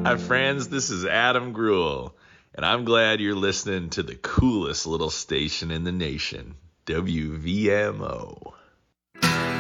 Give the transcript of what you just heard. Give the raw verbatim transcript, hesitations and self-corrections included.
Hi, friends. This is Adam Gruel, and I'm glad you're listening to the coolest little station in the nation, W V M O.